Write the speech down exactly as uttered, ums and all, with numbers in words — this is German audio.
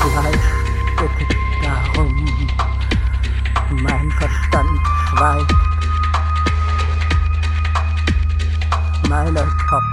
Fleisch bittet darum, mein Verstand schweigt, meine Kopf